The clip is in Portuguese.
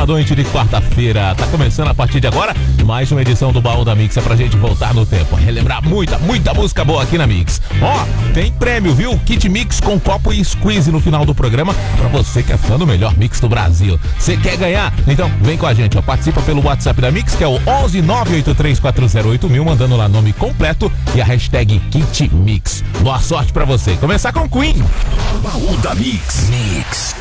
noite de quarta-feira. Tá começando a partir de agora mais uma edição do Baú da Mix. É pra gente voltar no tempo, relembrar muita música boa aqui na Mix. Ó, tem prêmio, viu? Kit Mix com copo e squeeze no final do programa pra você que é fã do melhor mix do Brasil. Você quer ganhar? Então vem com a gente, ó. Participa pelo WhatsApp da Mix, que é o 11983408000, mandando lá nome completo e a hashtag Kit Mix. Boa sorte pra você. Começar com Queen. Baú da Mix.